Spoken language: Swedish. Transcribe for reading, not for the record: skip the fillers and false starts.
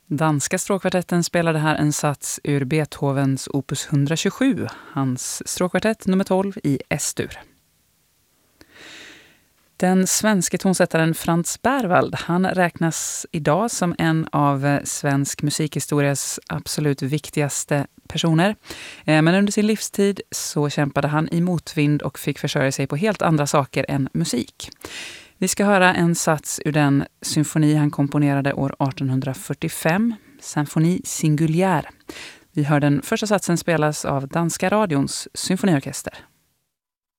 Danska stråkkvartetten spelade här en sats ur Beethovens opus 127, hans stråkkvartett nummer 12 i S-dur. Den svenske tonsättaren Frans Berwald, han räknas idag som en av svensk musikhistorias absolut viktigaste personer. Men under sin livstid så kämpade han i motvind och fick försörja sig på helt andra saker än musik. Vi ska höra en sats ur den symfoni han komponerade år 1845, Symphonie Singulière. Vi hör den första satsen spelas av Danska radions symfoniorkester.